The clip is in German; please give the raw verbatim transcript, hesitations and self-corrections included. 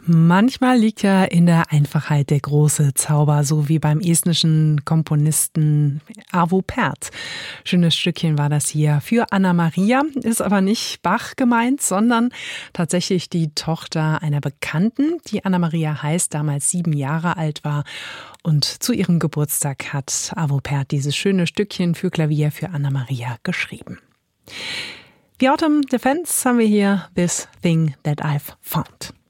Manchmal liegt ja in der Einfachheit der große Zauber, so wie beim estnischen Komponisten Arvo Pärt. Schönes Stückchen war das hier für Anna Maria, ist aber nicht Bach gemeint, sondern tatsächlich die Tochter einer Bekannten, die Anna Maria heißt, damals sieben Jahre alt war. Und zu ihrem Geburtstag hat Arvo Pärt dieses schöne Stückchen für Klavier für Anna Maria geschrieben. The Autumn Defense haben wir hier This Thing That I've Found.